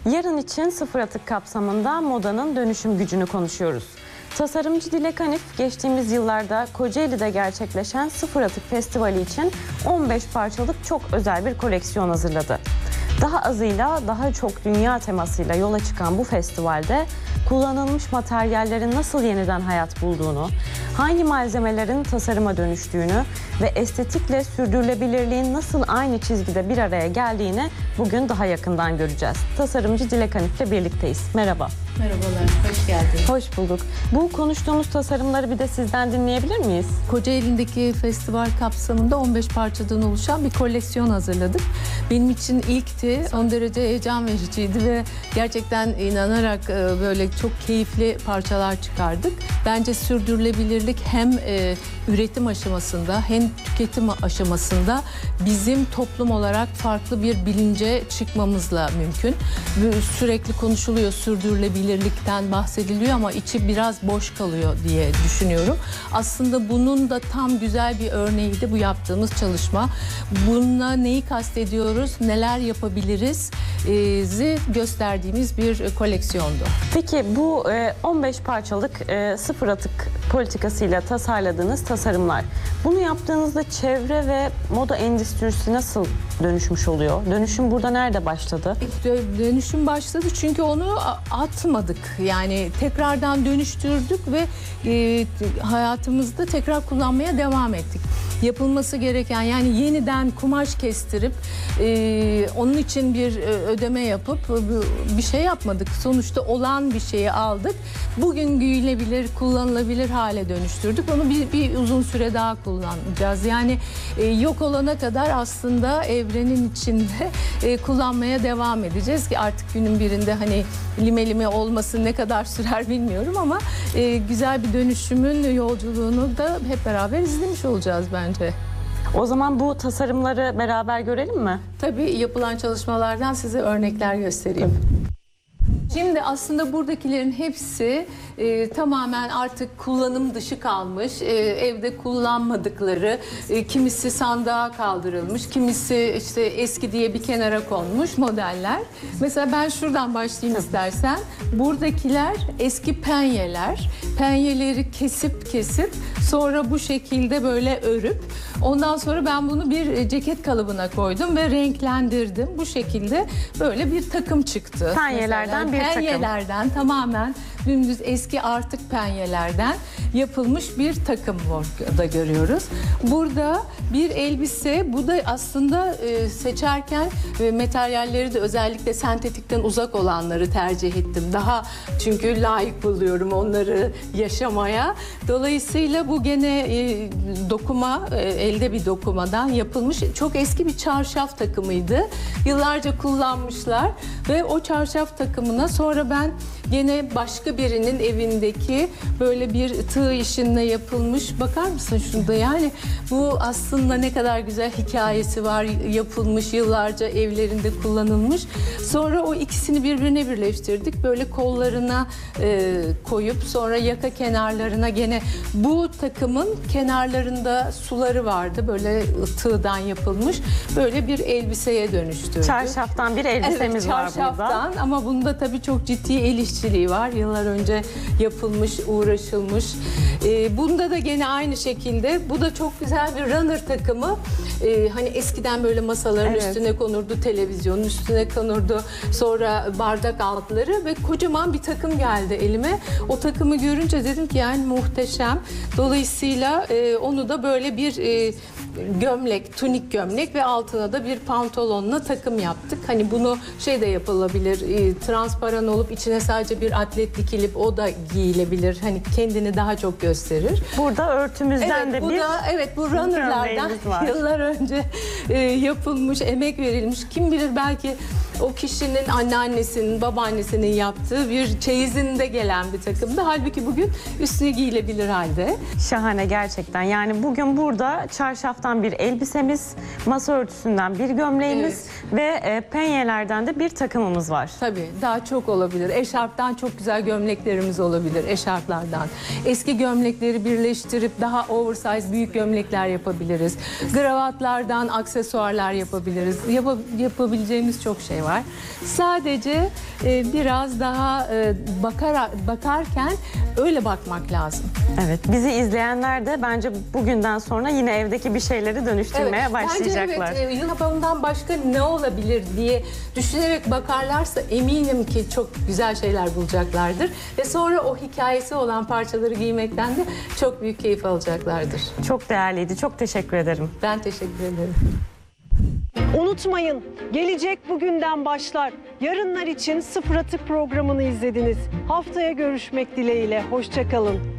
Yarın için sıfır atık kapsamında modanın dönüşüm gücünü konuşuyoruz. Tasarımcı Dilek Hanif, geçtiğimiz yıllarda Kocaeli'de gerçekleşen Sıfır Atık Festivali için 15 parçalık çok özel bir koleksiyon hazırladı. Daha azıyla daha çok dünya temasıyla yola çıkan bu festivalde kullanılmış materyallerin nasıl yeniden hayat bulduğunu, hangi malzemelerin tasarıma dönüştüğünü ve estetikle sürdürülebilirliğin nasıl aynı çizgide bir araya geldiğini bugün daha yakından göreceğiz. Tasarımcı Dilek Hanif'le birlikteyiz. Merhaba. Merhabalar, hoş geldiniz. Hoş bulduk. Bu konuştuğumuz tasarımları bir de sizden dinleyebilir miyiz? Kocaeli'ndeki festival kapsamında 15 parçadan oluşan bir koleksiyon hazırladık. Benim için ilkti, son derece heyecan vericiydi ve gerçekten inanarak böyle çok keyifli parçalar çıkardık. Bence sürdürülebilirlik hem üretim aşamasında hem tüketim aşamasında bizim toplum olarak farklı bir bilince çıkmamızla mümkün. Sürekli konuşuluyor, sürdürülebilirlikten bahsediliyor ama içi biraz boş kalıyor diye düşünüyorum. Aslında bunun da tam güzel bir örneğiydi bu yaptığımız çalışma. Bununla neyi kastediyoruz, neler yapabiliriz gösterdiğimiz bir koleksiyondu. Peki bu 15 parçalık sıfır atık politikasıyla tasarladığınız tasarımlar, bunu yaptığınızda çevre ve moda endüstrisi nasıl dönüşmüş oluyor? Dönüşüm burada nerede başladı? Dönüşüm başladı çünkü onu atmadık. Yani tekrardan dönüştürdük ve hayatımızda tekrar kullanmaya devam ettik. Yapılması gereken, yani yeniden kumaş kestirip onun için bir ödeme yapıp bir şey yapmadık. Sonuçta olan bir şeyi aldık. Bugün giyilebilir, kullanılabilir hale dönüştürdük. Onu bir uzun süre daha kullanacağız. Yani yok olana kadar aslında evrenin içinde kullanmaya devam edeceğiz ki artık günün birinde hani lime olması ne kadar sürer bilmiyorum ama güzel bir dönüşümün yolculuğunu da hep beraber izlemiş olacağız bence. O zaman bu tasarımları beraber görelim mi? Tabii, yapılan çalışmalardan size örnekler göstereyim. Şimdi aslında buradakilerin hepsi tamamen artık kullanım dışı kalmış, evde kullanmadıkları, kimisi sandığa kaldırılmış, kimisi işte eski diye bir kenara konmuş modeller. Mesela ben şuradan başlayayım istersen. Buradakiler eski penyeler. Penyeleri kesip sonra bu şekilde böyle örüp ondan sonra ben bunu bir ceket kalıbına koydum ve renklendirdim. Bu şekilde böyle bir takım çıktı. Penyelerden bir takım. Penyelerden tamamen dümdüz eski artık penyelerden yapılmış bir takım da görüyoruz. Burada bir elbise, bu da aslında seçerken materyalleri de özellikle sentetikten uzak olanları tercih ettim. Daha çünkü layık buluyorum onları yaşamaya. Dolayısıyla bu gene dokuma, elde bir dokumadan yapılmış çok eski bir çarşaf takımıydı. Yıllarca kullanmışlar ve o çarşaf takımına sonra ben gene başka birinin evindeki böyle bir tığ işinle yapılmış, bakar mısın şurada, yani bu aslında ne kadar güzel hikayesi var, yapılmış, yıllarca evlerinde kullanılmış. Sonra o ikisini birbirine birleştirdik, böyle kollarına koyup sonra yaka kenarlarına, gene bu takımın kenarlarında suları vardı, böyle tığdan yapılmış, böyle bir elbiseye dönüştürdük. Çarşaftan bir elbisemiz var burada. Çarşaftan, ama bunda tabii çok ciddi el işçiliği var. Yıllar önce yapılmış, uğraşılmış. Bunda da gene aynı şekilde. Bu da çok güzel bir runner takımı. Hani eskiden böyle masaların üstüne konurdu, televizyonun üstüne konurdu. Sonra bardak altları ve kocaman bir takım geldi elime. O takımı görünce dedim ki yani muhteşem. Dolayısıyla onu da böyle bir gömlek, tunik gömlek ve altına da bir pantolonla takım yaptık. Hani bunu şey de yapılabilir, transparan olup içine sadece bir atlet dikilip o da giyilebilir. Hani kendini daha çok gösterir. Burada örtümüzden de bir bu runnerlardan yıllar önce yapılmış, emek verilmiş. Kim bilir belki o kişinin anneannesinin, babaannesinin yaptığı bir çeyizinde gelen bir takımdı. Halbuki bugün üstüne giyilebilir halde. Şahane gerçekten. Yani bugün burada çarşaftan bir elbisemiz, masa örtüsünden bir gömleğimiz ve penyelerden de bir takımımız var. Tabii, daha çok olabilir. Eşarptan çok güzel gömleklerimiz olabilir, eşarplardan. Eski gömlekleri birleştirip daha oversize büyük gömlekler yapabiliriz. Kravatlardan aksesuarlar yapabiliriz. Yapabileceğimiz çok şey var. var. Sadece biraz daha bakarken öyle bakmak lazım. Evet, bizi izleyenler de bence bugünden sonra yine evdeki bir şeyleri dönüştürmeye başlayacaklar. Bence evet, yün kapağı başka ne olabilir diye düşünerek bakarlarsa eminim ki çok güzel şeyler bulacaklardır. Ve sonra o hikayesi olan parçaları giymekten de çok büyük keyif alacaklardır. Çok değerliydi, çok teşekkür ederim. Ben teşekkür ederim. Unutmayın, gelecek bugünden başlar. Yarınlar için Sıfır Atık programını izlediniz. Haftaya görüşmek dileğiyle, hoşça kalın.